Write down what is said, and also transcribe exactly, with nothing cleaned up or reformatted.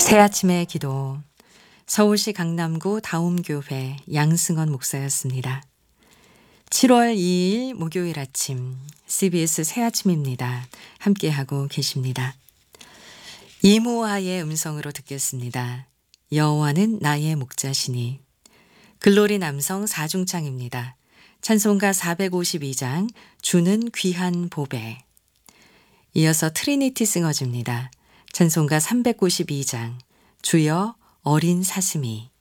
새아침의 기도. 서울시 강남구 다움교회 양승원 목사였습니다. 칠월 이일 목요일 아침 씨비에스 새아침입니다. 함께하고 계십니다. 이모아의 음성으로 듣겠습니다. 여호와는 나의 목자시니. 글로리 남성 사중창입니다. 찬송가 사백오십이장 주는 귀한 보배. 이어서 트리니티 싱어즈입니다. 찬송가 삼백구십이장 주여 어린 사슴이.